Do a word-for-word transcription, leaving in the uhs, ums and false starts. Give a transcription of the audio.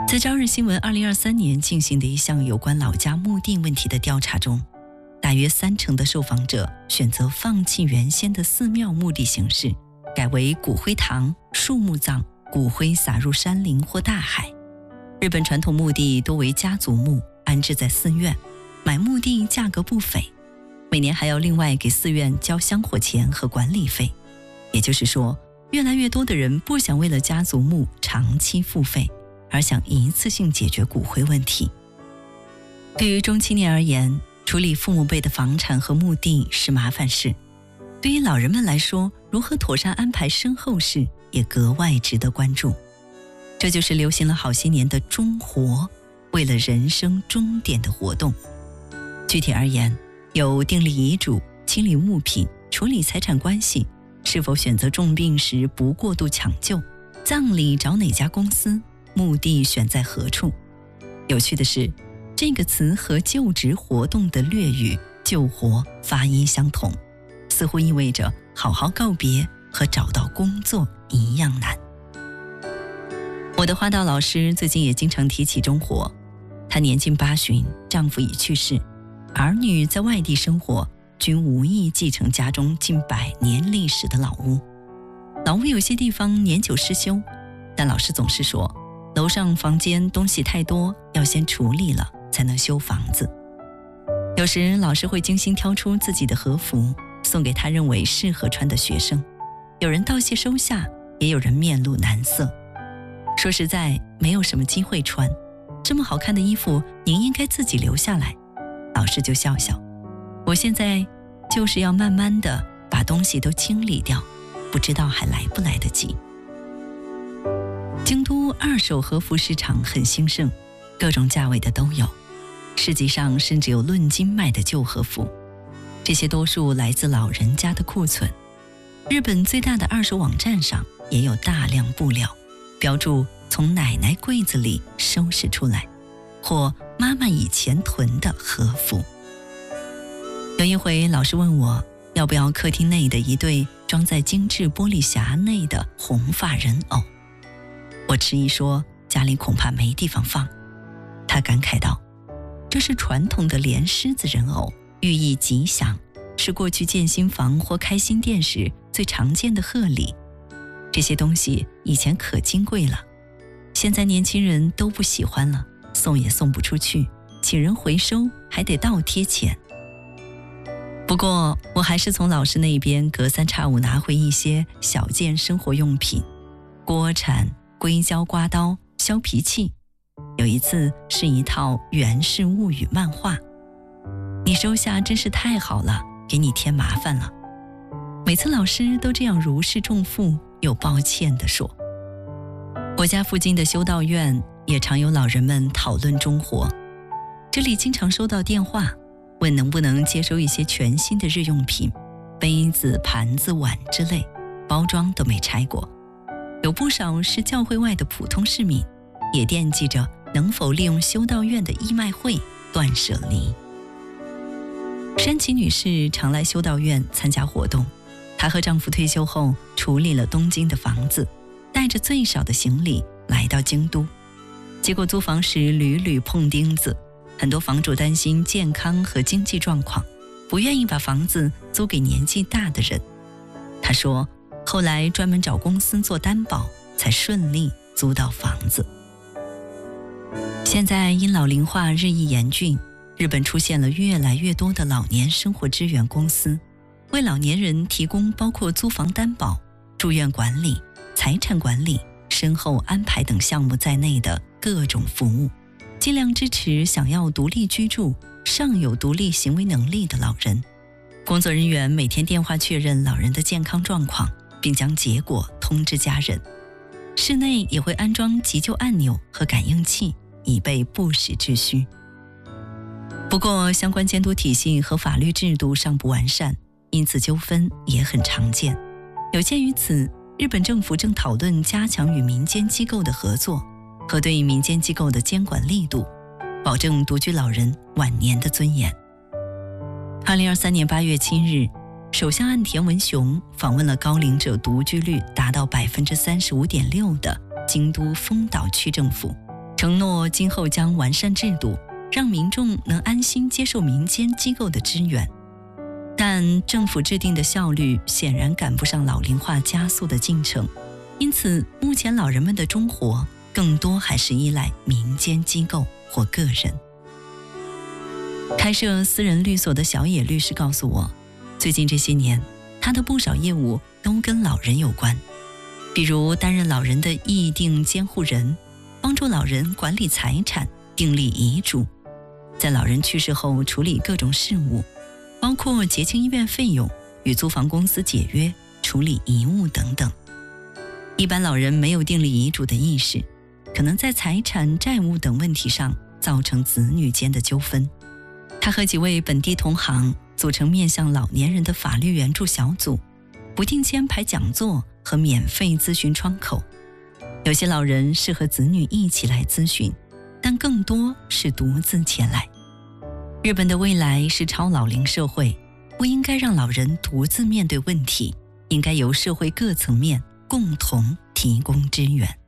在朝日新闻二零二三年进行的一项有关老家墓地问题的调查中，大约三成的受访者选择放弃原先的寺庙墓地形式，改为骨灰堂、树木葬，骨灰撒入山林或大海。日本传统墓地多为家族墓，安置在寺院，买墓地价格不菲，每年还要另外给寺院交香火钱和管理费。也就是说，越来越多的人不想为了家族墓长期付费，而想一次性解决骨灰问题。对于中青年而言，处理父母辈的房产和墓地是麻烦事，对于老人们来说，如何妥善安排身后事也格外值得关注。这就是流行了好些年的终活，为了人生终点的活动。具体而言，有订立遗嘱、清理物品、处理财产关系，是否选择重病时不过度抢救，葬礼找哪家公司，墓地选在何处。有趣的是，这个词和就职活动的略语救活发音相同，似乎意味着好好告别和找到工作一样难。我的花道老师最近也经常提起终活，她年近八旬，丈夫已去世，儿女在外地生活，均无意继承家中近百年历史的老屋。老屋有些地方年久失修，但老师总是说，楼上房间东西太多，要先处理了才能修房子。有时老师会精心挑出自己的和服，送给他认为适合穿的学生，有人道谢收下，也有人面露难色。说实在，没有什么机会穿，这么好看的衣服您应该自己留下来。老师就笑笑，我现在就是要慢慢的把东西都清理掉，不知道还来不来得及。京都二手和服市场很兴盛，各种价位的都有，市集上甚至有论斤卖的旧和服，这些多数来自老人家的库存。日本最大的二手网站上也有大量布料，标注从奶奶柜子里收拾出来，或妈妈以前囤的和服。有一回老师问我要不要客厅内的一对装在精致玻璃匣内的红发人偶，我迟疑说家里恐怕没地方放。他感慨道，这是传统的莲狮子人偶，寓意吉祥，是过去建新房或开新店时最常见的贺礼。这些东西以前可金贵了，现在年轻人都不喜欢了，送也送不出去，请人回收还得倒贴钱。不过我还是从老师那边隔三差五拿回一些小件生活用品，锅铲、硅胶刮刀、削皮器，有一次是一套《源氏物语》漫画。你收下真是太好了，给你添麻烦了。每次老师都这样如释重负又抱歉地说。我家附近的修道院也常有老人们讨论终活，这里经常收到电话，问能不能接收一些全新的日用品，杯子、盘子、碗之类，包装都没拆过。有不少是教会外的普通市民，也惦记着能否利用修道院的义卖会断舍离。山崎女士常来修道院参加活动，她和丈夫退休后处理了东京的房子，带着最少的行李来到京都，结果租房时屡屡碰钉子，很多房主担心健康和经济状况，不愿意把房子租给年纪大的人。她说，后来专门找公司做担保，才顺利租到房子。现在因老龄化日益严峻，日本出现了越来越多的老年生活支援公司，为老年人提供包括租房担保、住院管理、财产管理、身后安排等项目在内的各种服务，尽量支持想要独立居住、尚有独立行为能力的老人。工作人员每天电话确认老人的健康状况，并将结果通知家人。室内也会安装急救按钮和感应器，以备不时之需。不过，相关监督体系和法律制度尚不完善，因此纠纷也很常见。有鉴于此，日本政府正讨论加强与民间机构的合作和对民间机构的监管力度，保证独居老人晚年的尊严。二零二三年八月七日，首相岸田文雄访问了高龄者独居率达到百分之三十五点六的京都丰岛区政府， 承诺今后将完善制度，让民众能安心接受民间机构的支援。但政府制定的效率显然赶不上老龄化加速的进程，因此目前老人们的终活更多还是依赖民间机构或个人。开设私人律所的小野律师告诉我，最近这些年他的不少业务都跟老人有关，比如担任老人的议定监护人，帮助老人管理财产、订立遗嘱，在老人去世后处理各种事务，包括结清医院费用、与租房公司解约、处理遗物等等。一般老人没有订立遗嘱的意识，可能在财产、债务等问题上造成子女间的纠纷。他和几位本地同行组成面向老年人的法律援助小组，不定期安排讲座和免费咨询窗口。有些老人是和子女一起来咨询，但更多是独自前来。日本的未来是超老龄社会，不应该让老人独自面对问题，应该由社会各层面共同提供支援。